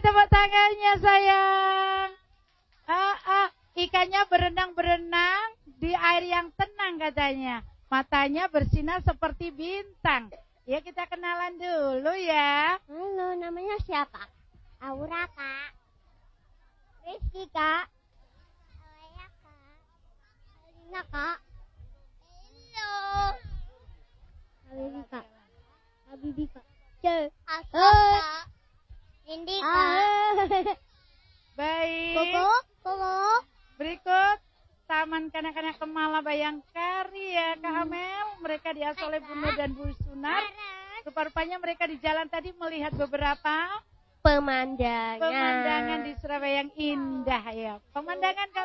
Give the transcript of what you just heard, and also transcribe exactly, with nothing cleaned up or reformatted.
tepuk tangannya sayang. Ah, ah, ikannya berenang-berenang di air yang tenang katanya. Matanya bersinar seperti bintang. Ya kita kenalan dulu ya. Halo, namanya siapa? Aura, Kak. Rizky, Kak. Alaya, Kak. Alina, Kak. Hello. Habibi, Kak. Habibi, Kak. Asap, Kak. Indi, Kak. Baik. Koko, Koko. Berikut Taman Kanak-kanak Kemala Bayangkari ya Kak Amel. Mereka diasuh oleh Bu Nur dan Bu Sunar. Rupa-rupanya mereka di jalan tadi melihat beberapa Pemandangan. pemandangan di Surabaya yang indah ya. Pemandangan